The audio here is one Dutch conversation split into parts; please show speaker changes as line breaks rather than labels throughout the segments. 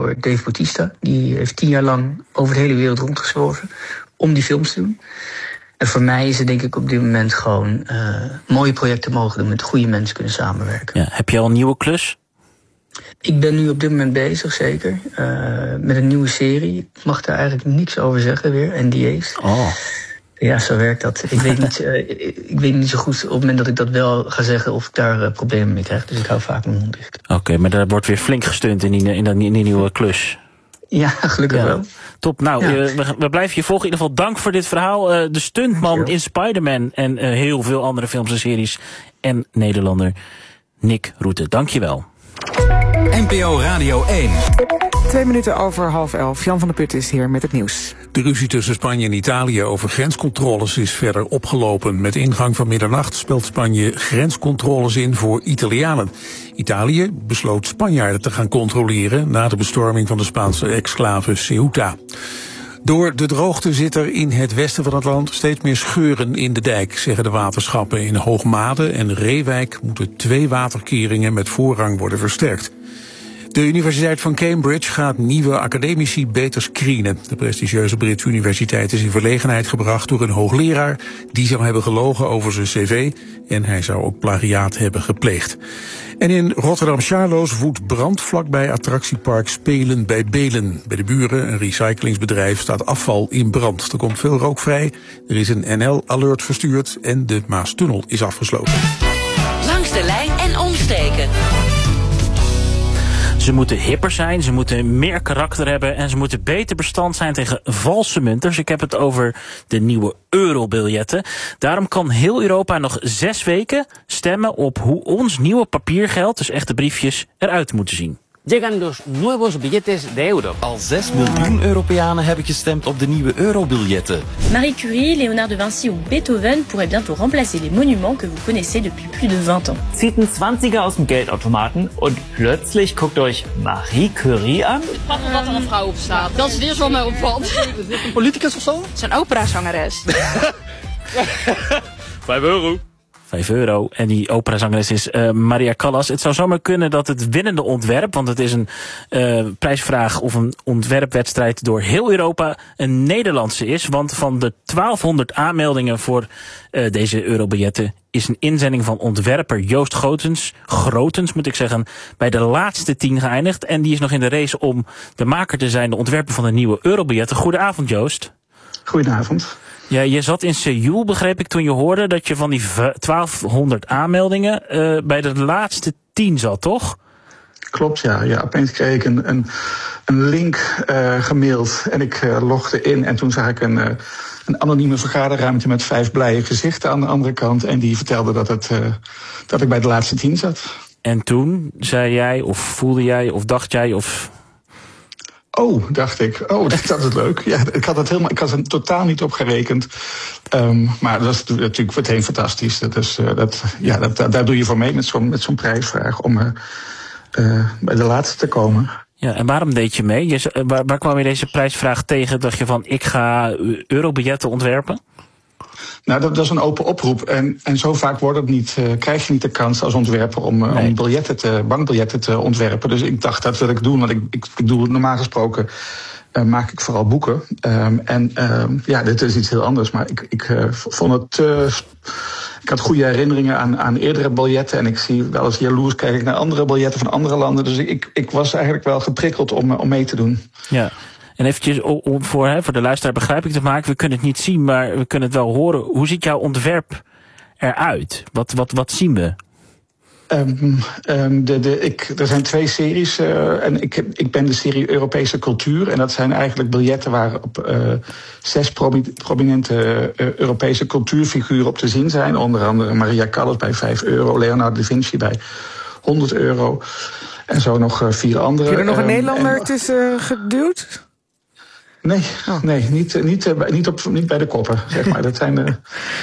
door Dave Bautista. Die heeft 10 jaar lang over de hele wereld rondgezworven om die films te doen. En voor mij is het denk ik op dit moment gewoon mooie projecten mogen doen, met goede mensen kunnen samenwerken.
Ja, heb je al een nieuwe klus?
Ik ben nu op dit moment bezig, zeker. Met een nieuwe serie. Ik mag daar eigenlijk niks over zeggen weer, NDA's.
Oh.
Ja, zo werkt dat. Ik weet niet zo goed op het moment dat ik dat wel ga zeggen of ik daar problemen mee krijg. Dus ik hou vaak mijn mond dicht.
Oké, maar daar wordt weer flink gesteund in die nieuwe klus.
Ja, gelukkig wel.
Top. Nou, we blijven je volgen. In ieder geval dank voor dit verhaal. De stuntman in Spider-Man en heel veel andere films en series. En Nederlander Nick Roete. Dank je wel.
NPO Radio 1.
2 minuten over 10:30. Jan van der Putten is hier met het nieuws.
De ruzie tussen Spanje en Italië over grenscontroles is verder opgelopen. Met ingang van middernacht speelt Spanje grenscontroles in voor Italianen. Italië besloot Spanjaarden te gaan controleren na de bestorming van de Spaanse exclave Ceuta. Door de droogte zit er in het westen van het land steeds meer scheuren in de dijk, zeggen de waterschappen. In Hoogmade en Reewijk moeten 2 waterkeringen met voorrang worden versterkt. De Universiteit van Cambridge gaat nieuwe academici beter screenen. De prestigieuze Britse universiteit is in verlegenheid gebracht door een hoogleraar die zou hebben gelogen over zijn cv en hij zou ook plagiaat hebben gepleegd. En in Rotterdam-Charloes woedt brand vlakbij attractiepark Spelen bij Belen. Bij de buren, een recyclingsbedrijf, staat afval in brand. Er komt veel rook vrij, er is een NL-alert verstuurd en de Maastunnel is afgesloten.
Langs de lijn en omsteken.
Ze moeten hipper zijn, ze moeten meer karakter hebben en ze moeten beter bestand zijn tegen valse munters. Ik heb het over de nieuwe eurobiljetten. Daarom kan heel Europa nog 6 weken stemmen op hoe ons nieuwe papiergeld, dus echte briefjes, eruit moeten zien.
Llegan los nuevos billetes de euro.
Al 6 miljoen Europeanen hebben gestemd op de nieuwe eurobiljetten.
Marie Curie, Léonard de Vinci ou Beethoven pourraient bientôt remplacer les monuments que vous connaissez depuis plus de 20 ans.
Zieht een 20er aus dem Geldautomaten und plötzlich guckt euch Marie Curie an.
Wat er een vrouw op staat. Dat is het eerste wat mij opvalt. Is dit een politicus of zo? Het is een operazangeres.
5 euro.
5 euro. En die operazangeres is Maria Callas. Het zou zomaar kunnen dat het winnende ontwerp, want het is een prijsvraag of een ontwerpwedstrijd door heel Europa, een Nederlandse is. Want van de 1200 aanmeldingen voor deze eurobiljetten is een inzending van ontwerper Joost Grotens moet ik zeggen, bij de laatste 10 geëindigd. En die is nog in de race om de maker te zijn, de ontwerper van de nieuwe eurobiljetten. Goedenavond, Joost.
Goedenavond.
Ja, je zat in Seoul, begreep ik, toen je hoorde dat je van die 1200 aanmeldingen bij de laatste 10 zat, toch?
Klopt, ja. Opeens kreeg ik een link gemaild en ik logde in en toen zag ik een anonieme vergaderruimte met 5 blije gezichten aan de andere kant en die vertelde dat ik bij de laatste 10 zat.
En toen zei jij, of voelde jij, of dacht jij, of...
Oh, dacht ik. Oh, dat is leuk. Ja, ik had er totaal niet op gerekend. Maar dat is natuurlijk meteen fantastisch. Daar doe je voor mee met zo'n prijsvraag om bij de laatste te komen.
Ja, en waarom deed je mee? Waar kwam je deze prijsvraag tegen? Dacht je van, ik ga eurobiljetten ontwerpen?
Nou, dat is een open oproep. En zo vaak krijg je niet de kans als ontwerper om bankbiljetten te ontwerpen. Dus ik dacht, dat wil ik doen. Want ik doe normaal gesproken maak ik vooral boeken. Dit is iets heel anders. Maar ik vond het... Ik had goede herinneringen aan eerdere biljetten. En ik zie wel eens jaloers kijken naar andere biljetten van andere landen. Dus ik was eigenlijk wel geprikkeld om mee te doen.
Ja. En eventjes voor de luisteraar begrijp ik te maken. We kunnen het niet zien, maar we kunnen het wel horen. Hoe ziet jouw ontwerp eruit? Wat zien we?
Er zijn 2 series. En ik ben de serie Europese Cultuur. En dat zijn eigenlijk biljetten waarop 6 prominente Europese cultuurfiguren op te zien zijn. Onder andere Maria Callas bij 5 euro. Leonardo da Vinci bij 100 euro. En zo nog 4 andere.
Heb je er nog een Nederlander tussen geduwd?
Nee, niet bij de koppen, zeg maar. Dat zijn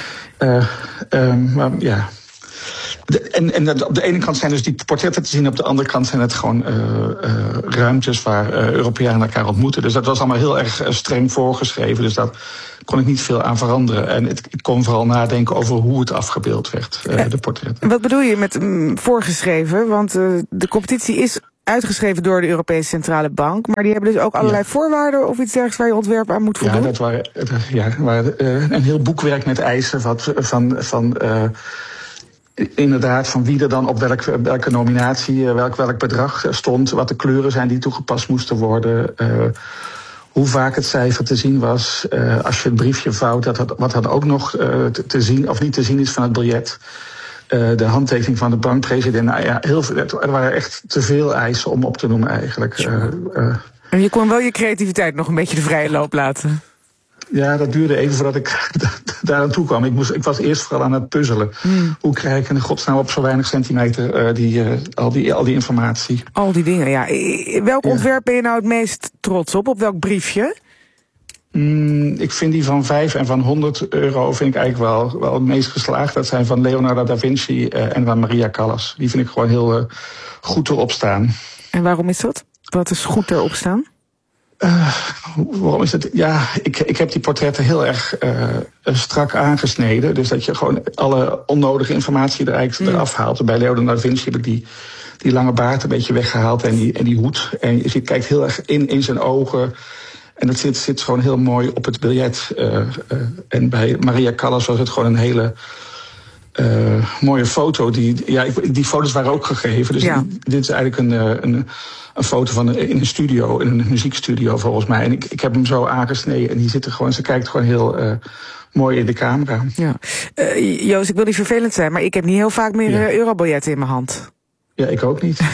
maar ja. En op de ene kant zijn dus die portretten te zien, op de andere kant zijn het gewoon ruimtes waar Europeanen elkaar ontmoeten. Dus dat was allemaal heel erg streng voorgeschreven, dus daar kon ik niet veel aan veranderen. En ik kon vooral nadenken over hoe het afgebeeld werd, de portretten.
Wat bedoel je met voorgeschreven? Want de competitie is uitgeschreven door de Europese Centrale Bank. Maar die hebben dus ook allerlei voorwaarden of iets dergelijks waar je ontwerp aan moet voldoen?
Ja, dat waren een heel boekwerk met eisen inderdaad van wie er dan op welke nominatie, welk bedrag stond, wat de kleuren zijn die toegepast moesten worden, hoe vaak het cijfer te zien was, als je het briefje vouwt, wat dan ook nog te zien of niet te zien is van het biljet. De handtekening van de bankpresident. Nou ja, er waren echt te veel eisen om op te noemen eigenlijk.
En je kon wel je creativiteit nog een beetje de vrije loop laten.
Ja, dat duurde even voordat ik daar aan toe kwam. Ik was eerst vooral aan het puzzelen. Hoe krijg ik in godsnaam op zo weinig centimeter al die informatie?
Al die dingen, ja. Welk ontwerp ben je nou het meest trots op? Op welk briefje?
Ik vind die van 5 en van 100 euro vind ik eigenlijk wel het meest geslaagd. Dat zijn van Leonardo da Vinci en van Maria Callas. Die vind ik gewoon heel goed erop staan.
En waarom is dat? Wat is goed erop staan?
Waarom is het? Ja, ik heb die portretten heel erg strak aangesneden. Dus dat je gewoon alle onnodige informatie er eigenlijk eraf haalt. Bij Leonardo da Vinci heb ik die lange baard een beetje weggehaald en die hoed. En je kijkt heel erg in zijn ogen. En dat zit gewoon heel mooi op het biljet. En bij Maria Callas was het gewoon een hele mooie foto. Die foto's waren ook gegeven. Dus dit is eigenlijk een foto in een studio, in een muziekstudio volgens mij. En ik heb hem zo aangesneden en ze kijkt gewoon heel mooi in de camera.
Ja. Joost, ik wil niet vervelend zijn, maar ik heb niet heel vaak meer eurobiljetten in mijn hand.
Ja, ik ook niet.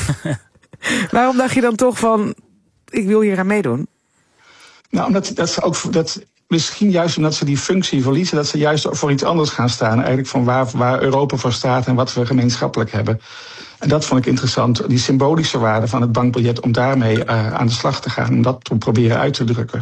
Waarom dacht je dan toch van, ik wil hier aan meedoen?
Nou, omdat misschien juist omdat ze die functie verliezen, dat ze juist voor iets anders gaan staan. Eigenlijk van waar Europa voor staat en wat we gemeenschappelijk hebben. En dat vond ik interessant, die symbolische waarde van het bankbiljet, om daarmee aan de slag te gaan. Om dat te proberen uit te drukken.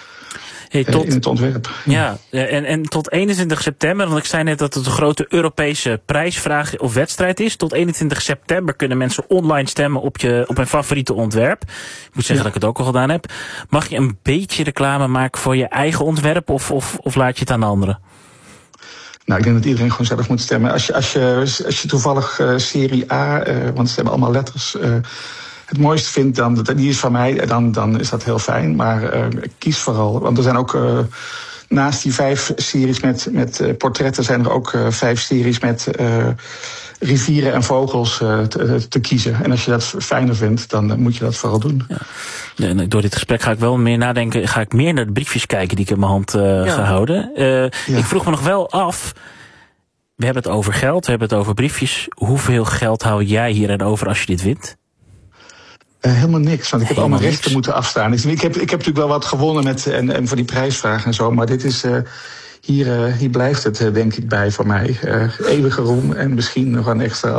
In het ontwerp.
Ja, en tot 21 september, want ik zei net dat het een grote Europese prijsvraag of wedstrijd is. Tot 21 september kunnen mensen online stemmen op hun favoriete ontwerp. Ik moet zeggen dat ik het ook al gedaan heb. Mag je een beetje reclame maken voor je eigen ontwerp of laat je het aan de anderen?
Nou, ik denk dat iedereen gewoon zelf moet stemmen. Als je toevallig serie A, want ze hebben allemaal letters, het mooiste vindt, dan die is van mij, dan is dat heel fijn. Maar kies vooral, want er zijn ook naast die 5 series met portretten zijn er ook 5 series met rivieren en vogels te kiezen. En als je dat fijner vindt, dan moet je dat vooral doen.
Ja. En door dit gesprek ga ik wel meer nadenken, ga ik meer naar de briefjes kijken die ik in mijn hand gehouden. Ik vroeg me nog wel af, we hebben het over geld, we hebben het over briefjes. Hoeveel geld hou jij hier aan over als je dit wint?
Helemaal niks, want ik heb allemaal rechten moeten afstaan. Ik heb natuurlijk wel wat gewonnen en voor die prijsvraag en zo, maar dit is hier blijft het denk ik bij voor mij. Eeuwige roem en misschien nog een extra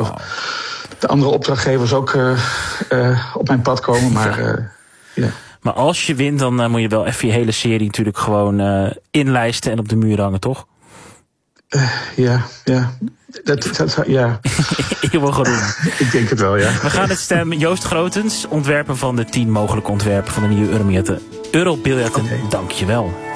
de andere opdrachtgevers ook op mijn pad komen, maar ja.
Maar als je wint, dan moet je wel even je hele serie natuurlijk gewoon inlijsten en op de muur hangen, toch?
Ja. Ja.
Eeuwig roem.
Ik denk het wel, ja.
We gaan het stemmen. Joost Grotens, ontwerper van de 10 mogelijke ontwerpen van de nieuwe eurobiljetten. Dank je wel.